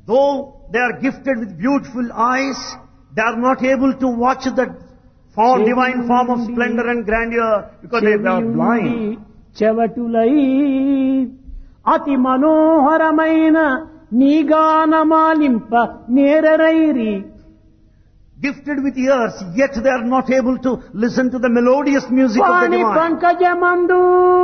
Though they are gifted with beautiful eyes, they are not able to watch that form, divine form of splendor and grandeur because they are blind. చెవటులై అతి మనోహరమైన నీగానమాలింప నేరరైరి. Gifted with ears, yet they are not able to listen to the melodious music of the Vani divine. పంకజమందు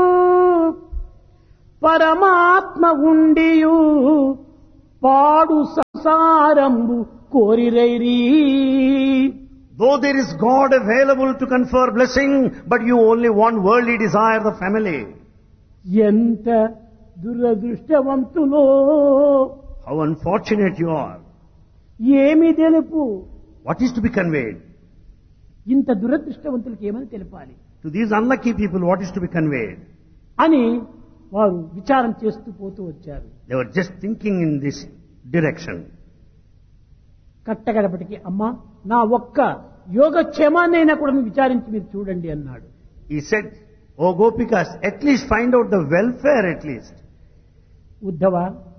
పరమాత్మ ఉండియు పాడు సంసారంబు కోరిరైరి. Though there is God available to confer blessing, but you only want worldly desire, the family. ఎంత దురదృష్టవంతులో, How unfortunate you are. ఏమి తెలుపు. What is to be conveyed? ఇంత దురదృష్టవంతులకి ఏమని తెలపాలి To these unlucky people, what is to be conveyed? అని వారు విచారం చేస్తూ పోతూ వచ్చారు. They were just thinking in this direction. కట్టగడపటికి అమ్మా నా ఒక్క యోగక్షేమాన్నైనా కూడా విచారించి మీరు చూడండి అన్నాడు. He said, "Oh Gopikas, at least find out the welfare at least." Uddhava,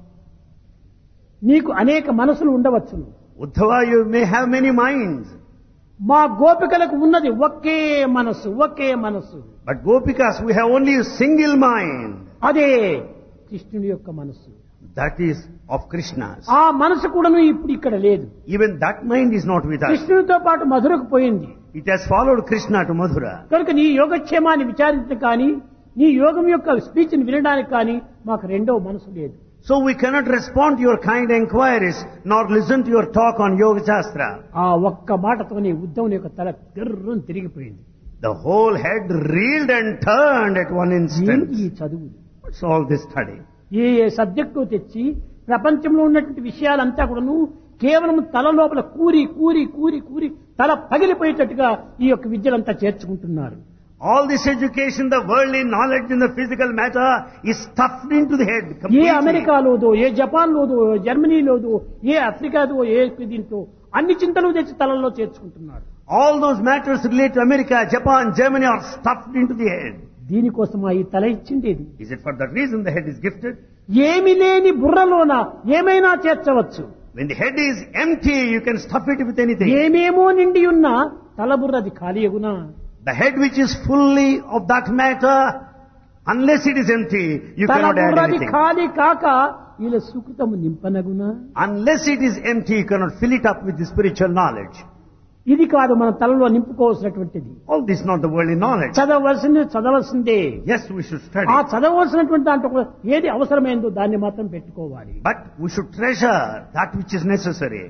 నీకు అనేక మనసులు ఉండవచ్చును. Uddhava, you may have many minds. మా గోపికలకు ఉన్నది ఒకే మనస్సు, ఒకే మనస్సు. But Gopikas, we have only a single mind. అదే కృష్ణుని యొక్క మనస్సు. That is of Krishna's. ఆ మనసు కూడాను ఇప్పుడు ఇక్కడ లేదు. Even that mind is not with us. కృష్ణునితో పాటు మధురకు పోయింది. It has followed Krishna to Mathura. కనుక నీ యోగక్షేమాన్ని విచారించడం కానీ, నీ యోగం యొక్క స్పీచ్ ని వినడానికి కానీ మాకు రెండో మనసు లేదు. So we cannot respond to your kind enquiries, nor listen to your talk on Yoga Shastra. ఆ ఒక్క మాటతోనే ఉద్ధవుని యొక్క తల గర్రం తిరిగిపోయింది. The whole head reeled and turned at one instant. ఈ చదువు What's all this study? A subject తెచ్చి ప్రపంచంలో ఉన్నటువంటి విషయాలంతా కూడాను కేవలం తల లోపల కూరి కూరి కూరి కూరి తల పగిలిపోయేటట్టుగా ఈ యొక్క విద్యలంతా చేర్చుకుంటున్నారు. All this education, the worldly knowledge in the physical matter is stuffed into the head A completely. అమెరికాలోదో, ఏ జపాన్లోదో, జర్మనీలోదో, ఏ ఆఫ్రికాదో, ఏ దీంతో అన్ని చింతలు తెచ్చి తలలో చేర్చుకుంటున్నారు. All those matters related to America, Japan, Germany are stuffed into the head. దీనికోసమా ఈ తల ఇచ్చిండేది? Is it for that reason the head is gifted? ఏమి లేని బుర్రలోన ఏమైనా చేర్చవచ్చు. When the head is empty, you can stuff it with anything. ఏమేమో నిండి ఉన్న తల బుర్రది ఖాళీయగునా. The head which is fully of that matter, unless it is empty, you తల cannot add బుర్రది anything. ఖాళీ కాక ఇలా సుకృతము నింపనగునా. Unless it is empty, you cannot fill it up with the spiritual knowledge. ఇది కాదు మన తలలో నింపుకోవాల్సినటువంటిది. All this is not the worldly knowledge. చదవలసిందే. Yes, we should study. ఆ చదవలసినటువంటి దాంట్లో ఏది అవసరమైందో దాన్ని మాత్రం పెట్టుకోవాలి. But we should treasure that which is necessary.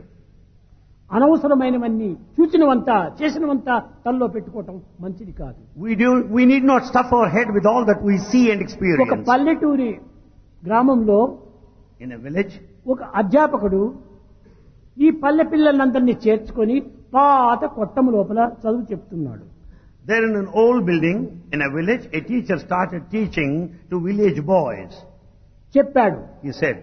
అనవసరమైనవన్నీ చూచినవంతా చేసినవంతా తలలో పెట్టుకోవటం మంచిది కాదు. We need not stuff our head with all that we see and ఒక experience. పల్లెటూరి గ్రామంలో In a village, ఒక అధ్యాపకుడు ఈ పల్లె పిల్లలందరినీ చేర్చుకొని పాత కొట్టం లోపల చదువు చెప్తున్నాడు. there in an old building, in a village, a teacher started teaching to village boys. చెప్పాడు. He said,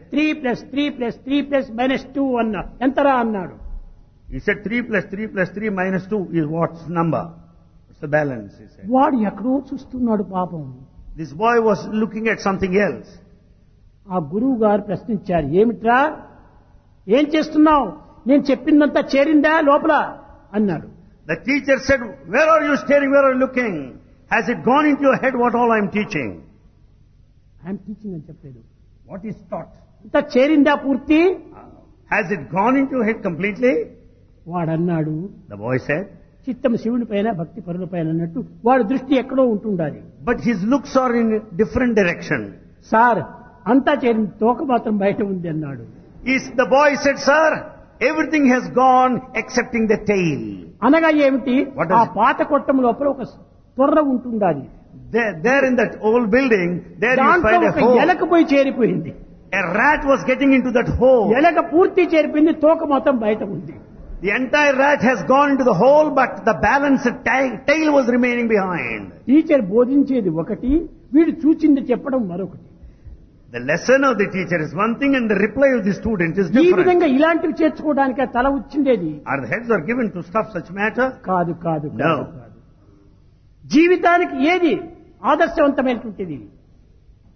3+3+3+-2 అన్నా ఎంతరా అన్నాడు. He said 3 plus 3 plus 3 minus 2 is what's number? What's the balance? He said. వాడు ఎక్కడో చూస్తున్నాడు పాపం. This boy was looking at something else. ఆ గురువు గారు ప్రశ్నించారు, ఏమిట్రా ఏం చేస్తున్నావు, నేను చెప్పిందంతా చేరిందా లోపల అన్నాడు. The teacher said, where are you staring? Where are you looking? Has it gone into your head what all I am teaching? I'm teaching అని చెప్పలేదు. What is taught? అంతా చేరిందా పూర్తి? Has it gone into your head completely? వాడన్నాడు, The boy said, చిత్తం శివుని పైన భక్తి పరుల పైన అన్నట్టు వాడి దృష్టి ఎక్కడో ఉంటుండాలి. but his looks are in a different direction. Sir అంతా చేరింది, తోక మాత్రం బయట ఉంది అన్నాడు. The boy said, sir, everything has gone excepting the tail. అనగా ఏమిటి? What does ఆ it- పాత కొట్టం లోపల ఒక తొర్ర ఉంటుండాలి. There in that old building, there you దాంట్లో find a ఒక hole. ఎలక పోయి చేరిపోయింది. A rat was getting into that hole. ఎలక పూర్తి చేరిపోయింది, తోక మాత్రం బయట ఉంది. The entire rat has gone into the hole, but the balanced tail was remaining behind. Teacher బోధించేది ఒకటి, వీడు చూచింది చెప్పడం మరొకటి. The lesson of the teacher is one thing and the reply of the student is ఈ different. విధంగా ఇలాంటివి చేర్చుకోవడానికి ఆ తల వచ్చిండేది Are the heads are given to stuff such matter? కాదు. కాదు No. కాదు కాదు. జీవితానికి ఏది ఆదర్శవంతమైనటువంటిది?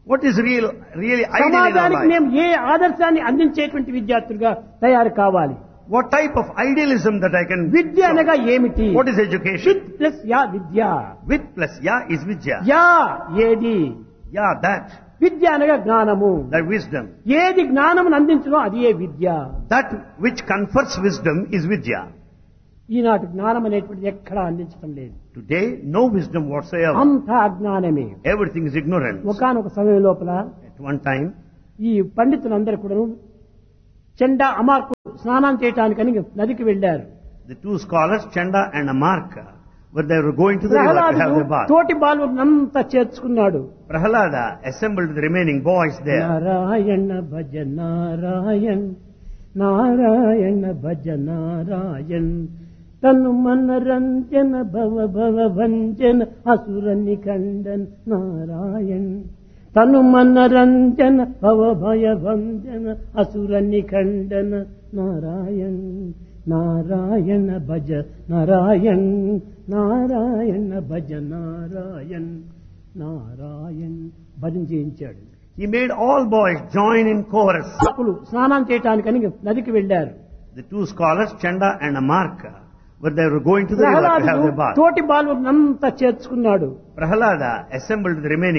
What is really ideal in our సమాజానికి life? మేము ఏ ఆదర్శాన్ని అందించేటువంటి విద్యార్థులుగా తయారు కావాలి? What type of idealism that I can... విద్య అనగా ఏమిటి? What is education? With plus yeah Vidya. With plus ya is vidya. Yeah ఏది? Yeah, that. విద్య అనగా జ్ఞానము. That wisdom. ఏది జ్ఞానమును అందించడం అది ఏ విద్య. That which confers wisdom is vidya. ఈనాటి జ్ఞానం అనేటువంటిది ఎక్కడా అందించడం లేదు. Today, no wisdom whatsoever. అంతా అజ్ఞానమే. Everything is ignorance. ఒకానొక సమయం లోపల At one time, ఈ పండితులందరూ కూడా చెండా అమార్కు స్నానం చేయటానికని నదికి వెళ్లారు. the two scholars, Chanda and Amarka, where they were going to the river to have ప్రహ్లాదుడు their bath. తోటి బాలునంతా చేర్చుకున్నాడు. Prahalada assembled the remaining boys there. Narayana భజ నారాయణ నారాయణ భజ నారాయణ తను మనరంజన భవ భవ భంజన అసుర నిఖండన్ నారాయణ తను మనరంజన భవ భయ భంజన అసుర నిఖండన నారాయణ నారాయణ భజ నారాయణ నారాయణ భజ నారాయణ నారాయణ భజన చేయించాడు. He made all boys join in chorus. అప్పుడు స్నానం చేయటానికని నదికి వెళ్లారు. The two scholars, Chanda and Amarka, where they were going to the river to have ప్రహ్లాదుడు their bath. తోటి బాలునంతా చేర్చుకున్నాడు. Prahalada assembled the remaining